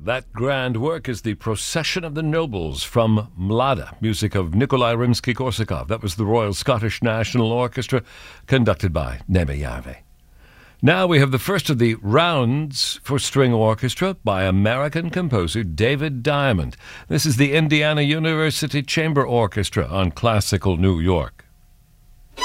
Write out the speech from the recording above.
That grand work is the Procession of the Nobles from Mlada, music of Nikolai Rimsky-Korsakov. That was the Royal Scottish National Orchestra, conducted by Nemejärvi. Now we have the first of the rounds for string orchestra by American composer David Diamond. This is the Indiana University Chamber Orchestra on Classical New York.